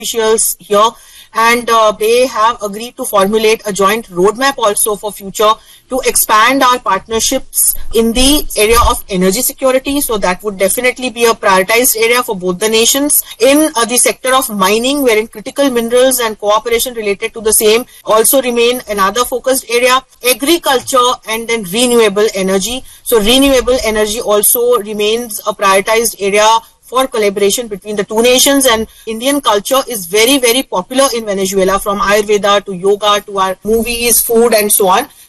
officials here, and they have agreed to formulate a joint roadmap also for future to expand our partnerships in the area of energy security. So that would definitely be a prioritized area for both the nations. In the sector of mining, wherein critical minerals and cooperation related to the same also remain another focused area. Agriculture and then renewable energy. So renewable energy also remains a prioritized area for collaboration between the two nations, and Indian culture is very, very popular in Venezuela, from Ayurveda to yoga to our movies, food and so on.